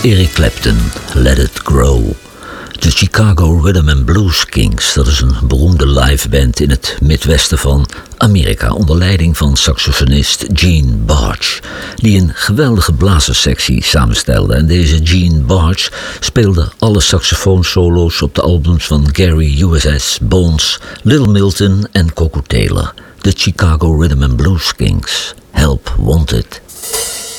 Eric Clapton, Let It Grow. De Chicago Rhythm and Blues Kings, dat is een beroemde liveband in het midwesten van Amerika onder leiding van saxofonist Gene Barge, die een geweldige blazerssectie samenstelde. En deze Gene Barge speelde alle saxofoonsolo's op de albums van Gary USS, Bones, Little Milton en Coco Taylor. De Chicago Rhythm and Blues Kings, Help Wanted.